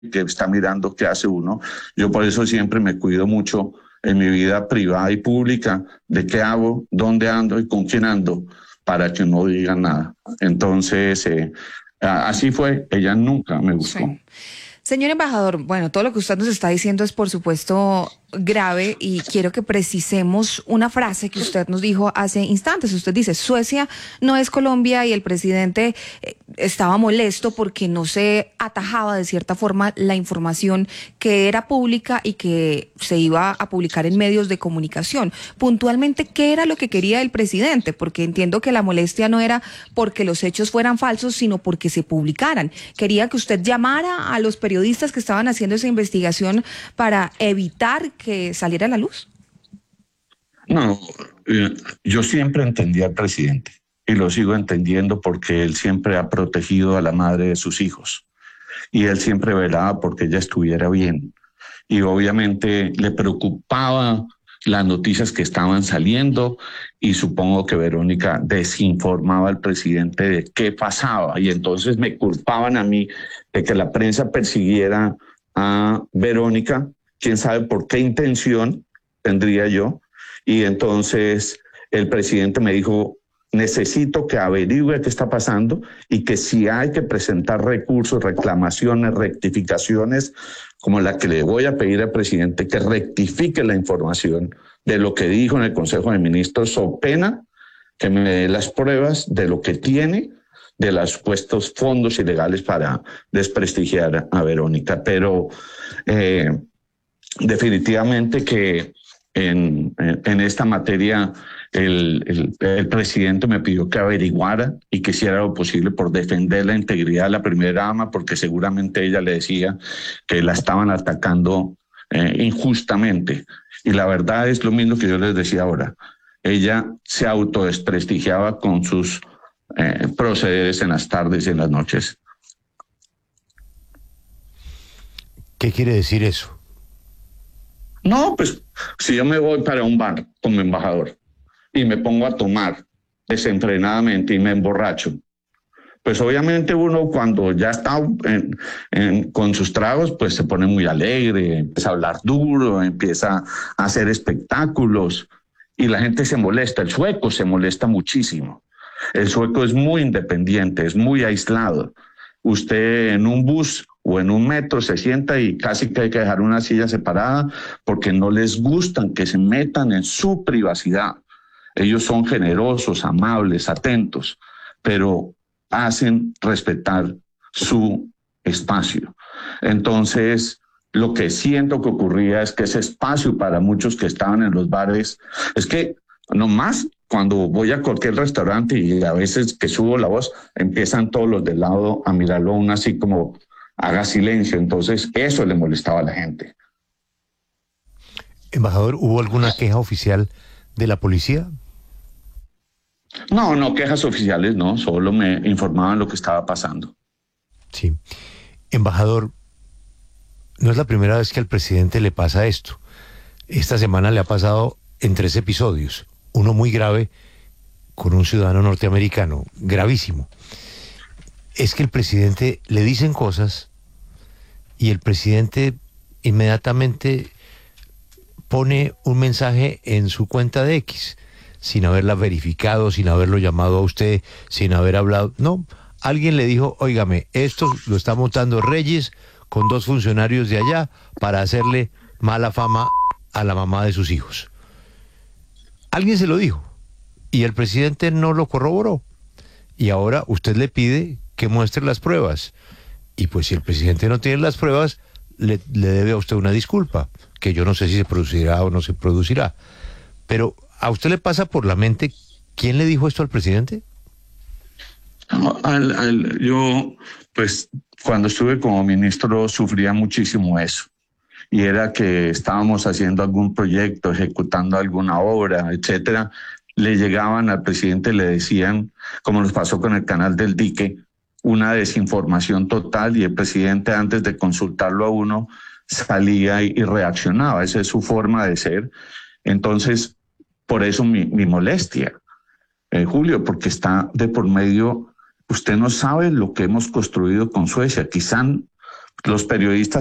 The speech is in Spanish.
que está mirando qué hace uno. Yo por eso siempre me cuido mucho en mi vida privada y pública de qué hago, dónde ando y con quién ando, para que no digan nada. Entonces, así fue, ella nunca me buscó. Sí. Señor embajador, bueno, todo lo que usted nos está diciendo es por supuesto grave y quiero que precisemos una frase que usted nos dijo hace instantes. Usted dice, Suecia no es Colombia y el presidente estaba molesto porque no se atajaba de cierta forma la información que era pública y que se iba a publicar en medios de comunicación. Puntualmente, ¿qué era lo que quería el presidente? Porque entiendo que la molestia no era porque los hechos fueran falsos, sino porque se publicaran. Quería que usted llamara a los periodistas que estaban haciendo esa investigación para evitar que saliera a la luz. No, yo siempre entendí al presidente y lo sigo entendiendo porque él siempre ha protegido a la madre de sus hijos y él siempre velaba porque ella estuviera bien. Y obviamente le preocupaba las noticias que estaban saliendo y supongo que Verónica desinformaba al presidente de qué pasaba y entonces me culpaban a mí de que la prensa persiguiera a Verónica, quién sabe por qué intención tendría yo. Y entonces el presidente me dijo, necesito que averigüe qué está pasando y que si hay que presentar recursos, reclamaciones, rectificaciones, como la que le voy a pedir al presidente, que rectifique la información de lo que dijo en el Consejo de Ministros, so pena que me dé las pruebas de lo que tiene de los supuestos fondos ilegales para desprestigiar a Verónica. Pero definitivamente que en esta materia el presidente me pidió que averiguara y que hiciera lo posible por defender la integridad de la primera dama, porque seguramente ella le decía que la estaban atacando injustamente. Y la verdad es lo mismo que yo les decía ahora. Ella se autodesprestigiaba con sus procederes en las tardes y en las noches. ¿Qué quiere decir eso? No, pues si yo me voy para un bar como embajador y me pongo a tomar desenfrenadamente y me emborracho, pues obviamente uno cuando ya está con sus tragos, pues se pone muy alegre, empieza a hablar duro, empieza a hacer espectáculos y la gente se molesta. El sueco se molesta muchísimo. El sueco es muy independiente, es muy aislado. Usted en un bus o en un metro se sienta y casi que hay que dejar una silla separada porque no les gustan que se metan en su privacidad. Ellos son generosos, amables, atentos, pero hacen respetar su espacio. Entonces, lo que siento que ocurría es que ese espacio para muchos que estaban en los bares, es que nomás cuando voy a cualquier restaurante y a veces que subo la voz, empiezan todos los del lado a mirarlo aún así como haga silencio. Entonces, eso le molestaba a la gente. Embajador, ¿hubo alguna queja oficial de la policía? No quejas oficiales, no, solo me informaban lo que estaba pasando. Sí. Embajador, no es la primera vez que al presidente le pasa esto. Esta semana le ha pasado en 3 episodios. Uno muy grave con un ciudadano norteamericano, gravísimo. Es que el presidente le dicen cosas y el presidente inmediatamente pone un mensaje en su cuenta de X, sin haberla verificado, sin haberlo llamado a usted, sin haber hablado. No, alguien le dijo, óigame, esto lo está montando Reyes con 2 funcionarios de allá para hacerle mala fama a la mamá de sus hijos. Alguien se lo dijo y el presidente no lo corroboró. Y ahora usted le pide que muestre las pruebas. Y pues si el presidente no tiene las pruebas, le debe a usted una disculpa, que yo no sé si se producirá o no se producirá. Pero, ¿a usted le pasa por la mente quién le dijo esto al presidente? Yo, pues, cuando estuve como ministro sufría muchísimo eso. Y era que estábamos haciendo algún proyecto, ejecutando alguna obra, etcétera. Le llegaban al presidente, le decían, como nos pasó con el canal del dique, una desinformación total y el presidente antes de consultarlo a uno salía y reaccionaba. Esa es su forma de ser. Entonces, por eso mi molestia, Julio, porque está de por medio, usted no sabe lo que hemos construido con Suecia. Quizá los periodistas